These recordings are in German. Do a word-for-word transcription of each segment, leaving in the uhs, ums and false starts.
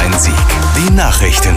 Bonn-Rhein-Sieg. Die Nachrichten.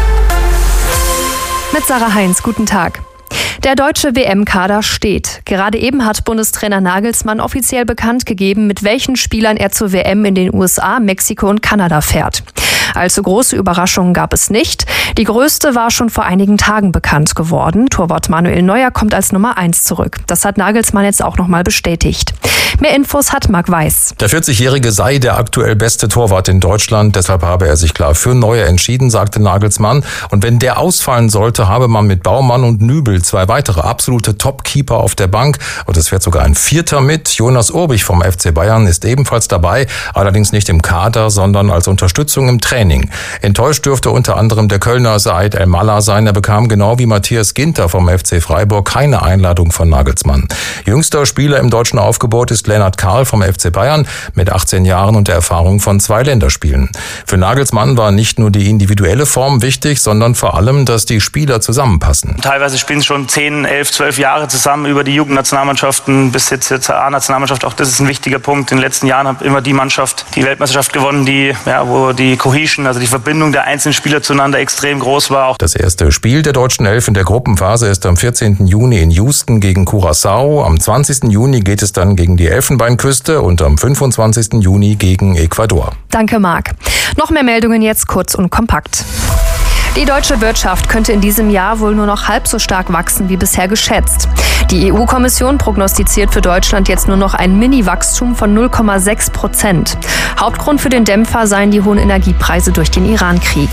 Mit Sarah Heinz, guten Tag. Der deutsche W M-Kader steht. Gerade eben hat Bundestrainer Nagelsmann offiziell bekannt gegeben, mit welchen Spielern er zur W M in den U S A, Mexiko und Kanada fährt. Allzu große Überraschungen gab es nicht. Die größte war schon vor einigen Tagen bekannt geworden. Torwart Manuel Neuer kommt als Nummer eins zurück. Das hat Nagelsmann jetzt auch nochmal bestätigt. Mehr Infos hat Marc Weiß. Der vierzigjährige sei der aktuell beste Torwart in Deutschland. Deshalb habe er sich klar für Neuer entschieden, sagte Nagelsmann. Und wenn der ausfallen sollte, habe man mit Baumann und Nübel zwei weitere absolute Top-Keeper auf der Bank. Und es fährt sogar ein Vierter mit. Jonas Urbich vom F C Bayern ist ebenfalls dabei. Allerdings nicht im Kader, sondern als Unterstützung im Training. Enttäuscht dürfte unter anderem der Kölner Said El-Mallah sein. Er bekam genau wie Matthias Ginter vom F C Freiburg keine Einladung von Nagelsmann. Jüngster Spieler im deutschen Aufgebot ist Lennart Karl vom F C Bayern mit achtzehn Jahren und der Erfahrung von zwei Länderspielen. Für Nagelsmann war nicht nur die individuelle Form wichtig, sondern vor allem, dass die Spieler zusammenpassen. Teilweise spielen sie schon zehn, elf, zwölf Jahre zusammen über die Jugendnationalmannschaften bis jetzt zur A-Nationalmannschaft. Auch das ist ein wichtiger Punkt. In den letzten Jahren hat immer die Mannschaft die Weltmeisterschaft gewonnen, die, ja, wo die Cohesion, also die Verbindung der einzelnen Spieler zueinander extrem groß war. Auch das erste Spiel der deutschen Elf in der Gruppenphase ist am vierzehnten Juni in Houston gegen Curaçao. Am zwanzigsten Juni geht es dann gegen die Elfenbeinküste und am fünfundzwanzigsten Juni gegen Ecuador. Danke, Marc. Noch mehr Meldungen jetzt kurz und kompakt. Die deutsche Wirtschaft könnte in diesem Jahr wohl nur noch halb so stark wachsen wie bisher geschätzt. Die E U-Kommission prognostiziert für Deutschland jetzt nur noch ein Mini-Wachstum von null Komma sechs Prozent. Hauptgrund für den Dämpfer seien die hohen Energiepreise durch den Iran-Krieg.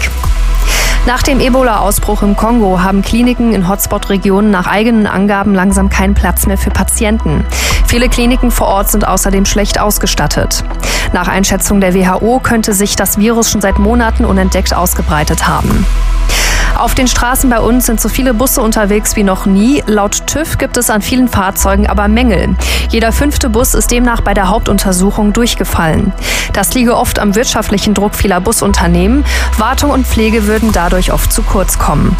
Nach dem Ebola-Ausbruch im Kongo haben Kliniken in Hotspot-Regionen nach eigenen Angaben langsam keinen Platz mehr für Patienten. Viele Kliniken vor Ort sind außerdem schlecht ausgestattet. Nach Einschätzung der W H O könnte sich das Virus schon seit Monaten unentdeckt ausgebreitet haben. Auf den Straßen bei uns sind so viele Busse unterwegs wie noch nie. Laut TÜV gibt es an vielen Fahrzeugen aber Mängel. Jeder fünfte Bus ist demnach bei der Hauptuntersuchung durchgefallen. Das liege oft am wirtschaftlichen Druck vieler Busunternehmen. Wartung und Pflege würden dadurch oft zu kurz kommen.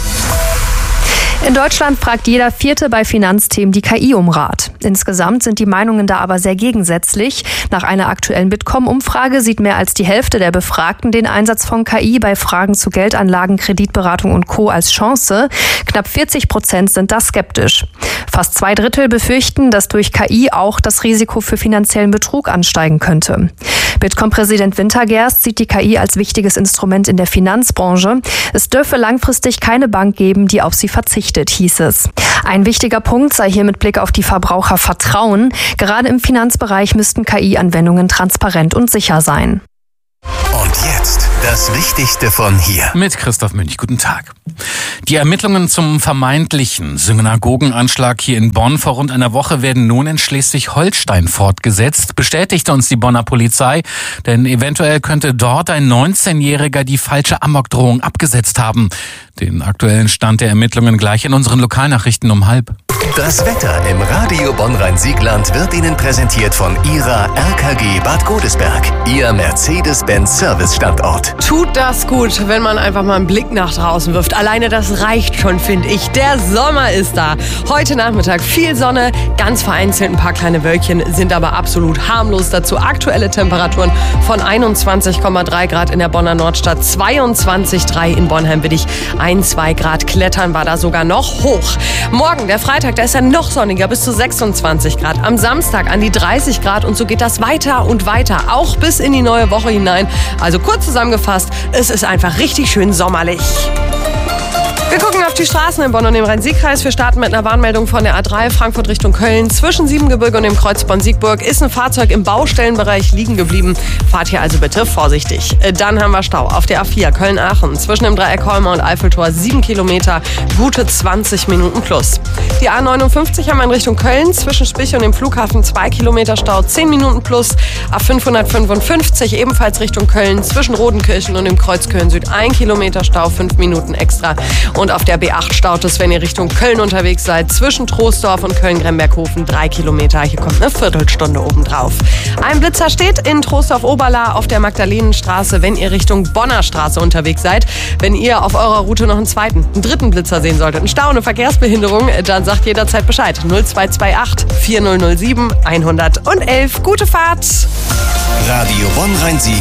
In Deutschland fragt jeder Vierte bei Finanzthemen die K I um Rat. Insgesamt sind die Meinungen da aber sehr gegensätzlich. Nach einer aktuellen Bitkom-Umfrage sieht mehr als die Hälfte der Befragten den Einsatz von K I bei Fragen zu Geldanlagen, Kreditberatung und Co. als Chance. Knapp vierzig Prozent sind da skeptisch. Fast zwei Drittel befürchten, dass durch K I auch das Risiko für finanziellen Betrug ansteigen könnte. Bitkom-Präsident Wintergerst sieht die K I als wichtiges Instrument in der Finanzbranche. Es dürfe langfristig keine Bank geben, die auf sie verzichtet, hieß es. Ein wichtiger Punkt sei hier mit Blick auf die Verbraucher Vertrauen. Gerade im Finanzbereich müssten K I-Anwendungen transparent und sicher sein. Und jetzt das Wichtigste von hier. Mit Christoph Münch, guten Tag. Die Ermittlungen zum vermeintlichen Synagogenanschlag hier in Bonn vor rund einer Woche werden nun in Schleswig-Holstein fortgesetzt, bestätigte uns die Bonner Polizei, denn eventuell könnte dort ein neunzehnjähriger die falsche Amokdrohung abgesetzt haben. Den aktuellen Stand der Ermittlungen gleich in unseren Lokalnachrichten um halb. Das Wetter im Radio Bonn-Rhein-Siegland wird Ihnen präsentiert von Ihrer R K G Bad Godesberg, Ihr Mercedes-Benz-Service-Standort. Tut das gut, wenn man einfach mal einen Blick nach draußen wirft. Alleine das reicht schon, finde ich. Der Sommer ist da. Heute Nachmittag viel Sonne, ganz vereinzelt ein paar kleine Wölkchen, sind aber absolut harmlos. Dazu aktuelle Temperaturen von einundzwanzig Komma drei Grad in der Bonner Nordstadt, zweiundzwanzig Komma drei in Bornheim. Will ich ein, zwei Grad klettern, war da sogar noch hoch. Morgen, der Freitag, da ist er noch sonniger, bis zu sechsundzwanzig Grad. Am Samstag an die dreißig Grad und so geht das weiter und weiter, auch bis in die neue Woche hinein. Also kurz zusammengefasst, es ist einfach richtig schön sommerlich. Wir gucken auf die Straßen in Bonn und im Rhein-Sieg-Kreis. Wir starten mit einer Warnmeldung von der A drei Frankfurt Richtung Köln. Zwischen Siebengebirge und dem Kreuz Bonn-Siegburg ist ein Fahrzeug im Baustellenbereich liegen geblieben. Fahrt hier also bitte vorsichtig. Dann haben wir Stau auf der A vier Köln-Aachen. Zwischen dem Dreieck Holmer und Eiffeltor sieben Kilometer, gute zwanzig Minuten plus. Die A neunundfünfzig haben wir in Richtung Köln. Zwischen Spich und dem Flughafen zwei Kilometer Stau, zehn Minuten plus. A fünfhundertfünfundfünfzig ebenfalls Richtung Köln. Zwischen Rodenkirchen und dem Kreuz Köln-Süd ein Kilometer Stau, fünf Minuten extra. Und auf der B acht staut es, wenn ihr Richtung Köln unterwegs seid, zwischen Troisdorf und Köln-Gremberghofen drei Kilometer. Hier kommt eine Viertelstunde obendrauf. Ein Blitzer steht in Troisdorf-Oberla auf der Magdalenenstraße, wenn ihr Richtung Bonner Straße unterwegs seid. Wenn ihr auf eurer Route noch einen zweiten, einen dritten Blitzer sehen solltet, einen Stau, eine Verkehrsbehinderung, dann sagt jederzeit Bescheid. null zwei zwei acht vier null null sieben eins null eins. Gute Fahrt! Radio Bonn-Rhein-Sieg